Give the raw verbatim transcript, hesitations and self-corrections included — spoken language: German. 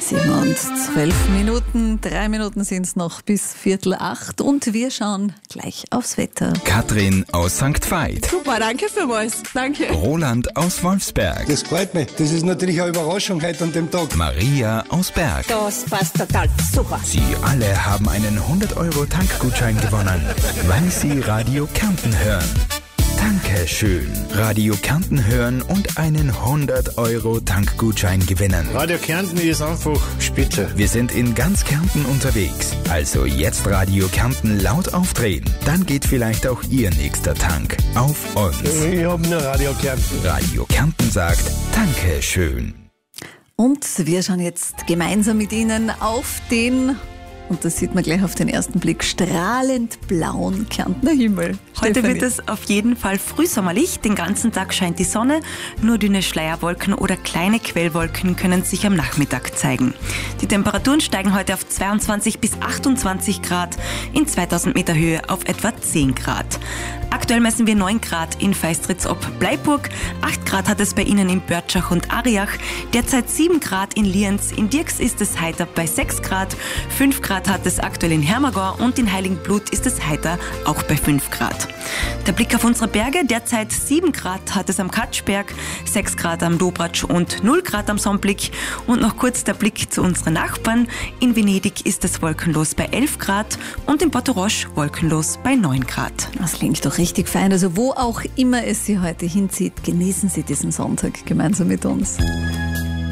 Sieben und zwölf Minuten, drei Minuten sind es noch bis Viertel acht und wir schauen gleich aufs Wetter. Katrin aus Sankt Veit. Super, danke vielmals. Danke. Roland aus Wolfsberg. Das freut mich. Das ist natürlich eine Überraschung heute an dem Tag. Maria aus Berg. Das passt total super. Sie alle haben einen hundert Euro Tankgutschein gewonnen, weil sie Radio Kärnten hören. Dankeschön. Radio Kärnten hören und einen hundert Euro Tankgutschein gewinnen. Radio Kärnten ist einfach spitze. Wir sind in ganz Kärnten unterwegs. Also jetzt Radio Kärnten laut aufdrehen. Dann geht vielleicht auch Ihr nächster Tank auf uns. Ich hab nur Radio Kärnten. Radio Kärnten sagt Dankeschön. Und wir schauen jetzt gemeinsam mit Ihnen auf den, und das sieht man gleich auf den ersten Blick, strahlend blauen Kärntner Himmel. Heute Stefanie. wird es auf jeden Fall frühsommerlich. Den ganzen Tag scheint die Sonne. Nur dünne Schleierwolken oder kleine Quellwolken können sich am Nachmittag zeigen. Die Temperaturen steigen heute auf zweiundzwanzig bis achtundzwanzig Grad, in zweitausend Meter Höhe auf etwa zehn Grad. Aktuell messen wir neun Grad in Feistritz ob Bleiburg, acht Grad hat es bei Ihnen in Börtschach und Ariach, derzeit sieben Grad in Lienz, in Dirks ist es heiter bei sechs Grad, fünf Grad hat es aktuell in Hermagor und in Heiligenblut ist es heiter auch bei fünf Grad. Der Blick auf unsere Berge, derzeit sieben Grad hat es am Katschberg, sechs Grad am Dobratsch und null Grad am Sommblick. Und noch kurz der Blick zu unseren Nachbarn. In Venedig ist es wolkenlos bei elf Grad und in Portorosch wolkenlos bei neun Grad. Das klingt doch richtig fein. Also wo auch immer es Sie heute hinzieht, genießen Sie diesen Sonntag gemeinsam mit uns.